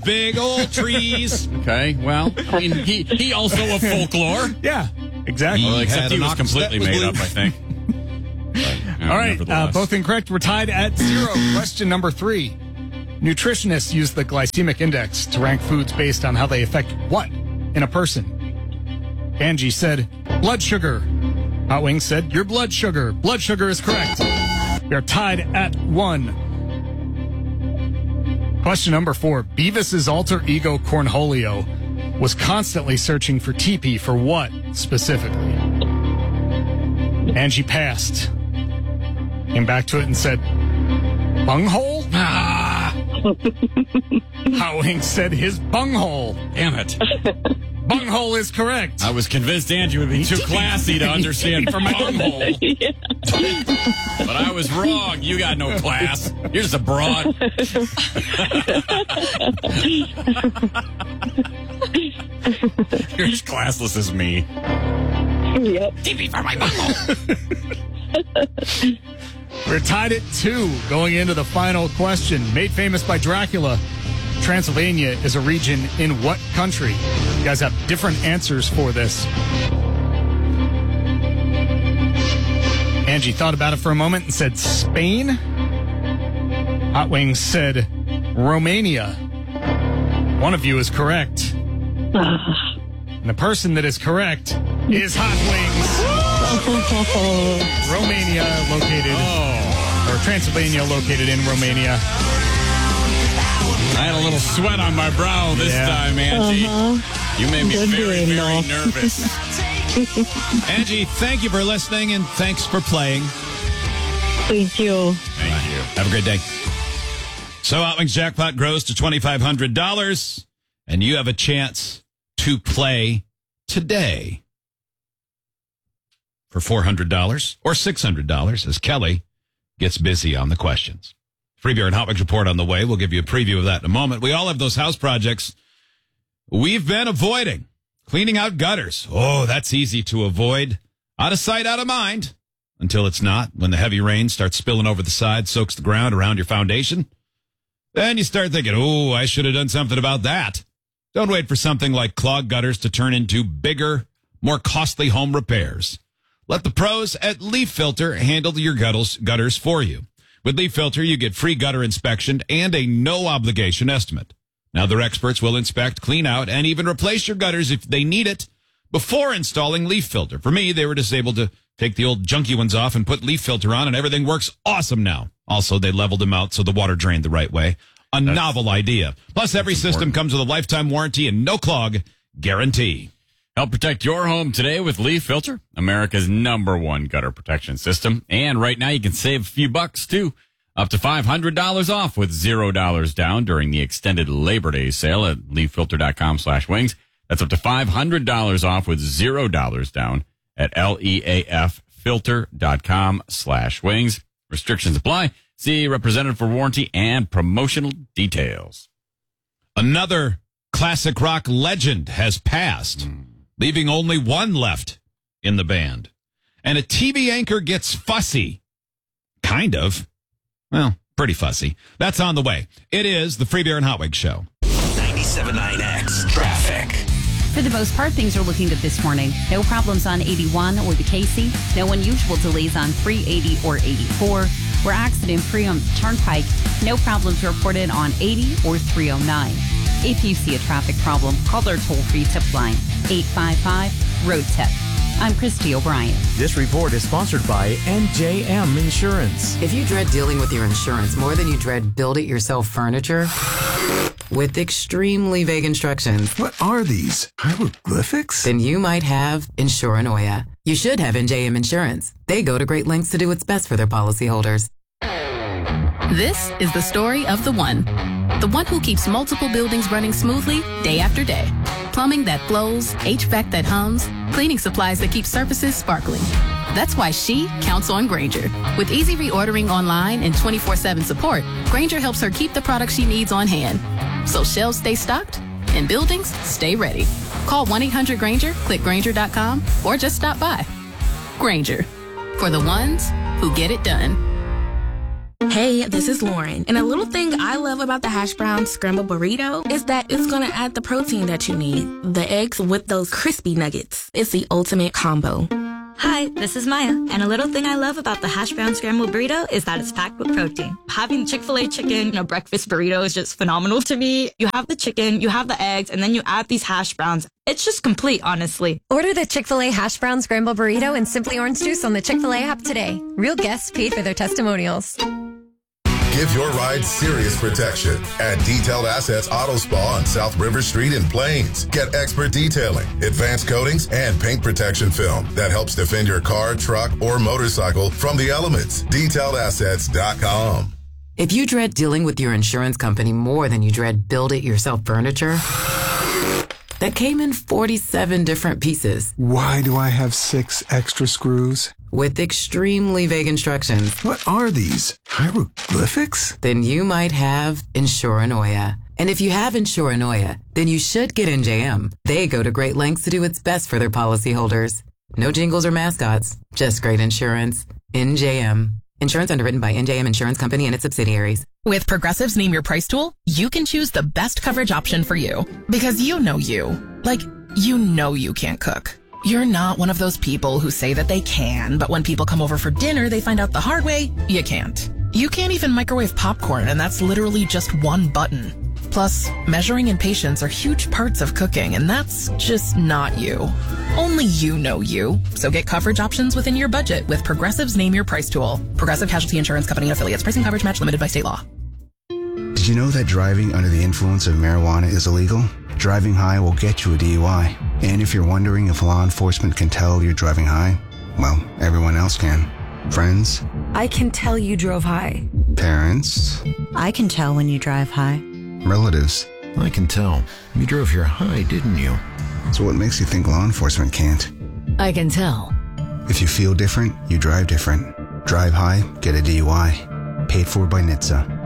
Big old trees. Okay, well, I mean, he also a folklore. Yeah, exactly. Well, except he was completely made up, I think. But, all right, both incorrect. We're tied at 0. Question number 3. Nutritionists use the glycemic index to rank foods based on how they affect what in a person? Angie said blood sugar. Hot Wings said your blood sugar. Blood sugar is correct. We are tied at 1. Question number 4. Beavis's alter ego Cornholio was constantly searching for TP for what specifically? Angie passed. Came back to it and said, bunghole? Hot Wings said his bunghole. Damn it. Bunghole is correct. I was convinced Angie would be too classy to understand bunghole. Yeah. But I was wrong. You got no class. You're just a broad. You're as classless as me. Yep. TV for my bunghole. We're tied at 2 going into the final question. Made famous by Dracula, Transylvania is a region in what country? You guys have different answers for this. Angie thought about it for a moment and said Spain. Hot Wings said Romania. One of you is correct. And the person that is correct is Hot Wings. Romania located, or Transylvania located in Romania. I had a little sweat on my brow this time, Angie. You made me very, very nervous. Angie, thank you for listening and thanks for playing. Thank you. Thank you. Have a great day. So Hot Wings jackpot grows to $2,500, and you have a chance to play today for $400 or $600 as Kelly gets busy on the questions. Free Beer and Hot Wings report on the way. We'll give you a preview of that in a moment. We all have those house projects we've been avoiding. Cleaning out gutters. Oh, that's easy to avoid. Out of sight, out of mind. Until it's not. When the heavy rain starts spilling over the side, soaks the ground around your foundation. Then you start thinking, oh, I should have done something about that. Don't wait for something like clogged gutters to turn into bigger, more costly home repairs. Let the pros at Leaf Filter handle your gutters for you. With Leaf Filter, you get free gutter inspection and a no-obligation estimate. Now, their experts will inspect, clean out, and even replace your gutters if they need it before installing Leaf Filter. For me, they were just able to take the old junky ones off and put Leaf Filter on, and everything works awesome now. Also, they leveled them out so the water drained the right way. That's novel idea. Plus, every system comes with a lifetime warranty and no clog guarantee. Help protect your home today with Leaf Filter, America's #1 gutter protection system. And right now you can save a few bucks too. Up to $500 off with $0 down during the extended Labor Day sale at leaffilter.com/wings. That's up to $500 off with $0 down at leaffilter.com/wings. Restrictions apply. See representative for warranty and promotional details. Another classic rock legend has passed, leaving only one left in the band. And a TV anchor gets fussy. Kind of. Well, pretty fussy. That's on the way. It is the Free Beer and Hot Wings Show. 97.9X Traffic. For the most part, things are looking good this morning. No problems on 81 or the Casey. No unusual delays on 380 or 84. We're accident-free on the Turnpike. No problems reported on 80 or 309. If you see a traffic problem, call their toll-free tip line, 855-ROAD-TIP. I'm Christy O'Brien. This report is sponsored by NJM Insurance. If you dread dealing with your insurance more than you dread build-it-yourself furniture, with extremely vague instructions, what are these? Hieroglyphics? Then you might have Insuranoia. You should have NJM Insurance. They go to great lengths to do what's best for their policyholders. This is the story of the one who keeps multiple buildings running smoothly day after day. Plumbing that flows, HVAC that hums, cleaning supplies that keep surfaces sparkling. That's why she counts on Grainger. With easy reordering online and 24/7 support, Grainger helps her keep the products she needs on hand. So shelves stay stocked and buildings stay ready. Call 1-800-GRAINGER, click Grainger.com, or just stop by. Grainger, for the ones who get it done. Hey, this is Lauren. And a little thing I love about the hash brown scrambled burrito is that it's going to add the protein that you need. The eggs with those crispy nuggets. It's the ultimate combo. Hi, this is Maya, and a little thing I love about the hash brown scrambled burrito is that it's packed with protein. Having Chick-fil-A chicken in a breakfast burrito is just phenomenal to me. You have the chicken, you have the eggs, and then you add these hash browns. It's just complete, honestly. Order the Chick-fil-A hash brown scrambled burrito and Simply Orange Juice on the Chick-fil-A app today. Real guests paid for their testimonials. Give your ride serious protection at Detailed Assets Auto Spa on South River Street in Plains. Get expert detailing, advanced coatings, and paint protection film that helps defend your car, truck, or motorcycle from the elements. DetailedAssets.com. If you dread dealing with your insurance company more than you dread build-it-yourself furniture that came in 47 different pieces. Why do I have 6 extra screws? With extremely vague instructions. What are these? Hieroglyphics? Then you might have Insuranoia. And if you have Insuranoia, then you should get NJM. They go to great lengths to do what's best for their policyholders. No jingles or mascots, just great insurance. NJM. Insurance underwritten by NJM Insurance Company and its subsidiaries. With Progressive's Name Your Price tool, you can choose the best coverage option for you. Because you know you. Like, you know you can't cook. You're not one of those people who say that they can, but when people come over for dinner, they find out the hard way, you can't. You can't even microwave popcorn, and that's literally just one button. Plus, measuring and patience are huge parts of cooking, and that's just not you. Only you know you. So get coverage options within your budget with Progressive's Name Your Price tool. Progressive Casualty Insurance Company and affiliates. Pricing coverage match limited by state law. Did you know that driving under the influence of marijuana is illegal? Driving high will get you a DUI. And if you're wondering if law enforcement can tell you're driving high, well, everyone else can. Friends? I can tell you drove high. Parents? I can tell when you drive high. Relatives? I can tell. You drove here high, didn't you? So what makes you think law enforcement can't? I can tell. If you feel different, you drive different. Drive high, get a DUI. Paid for by NHTSA.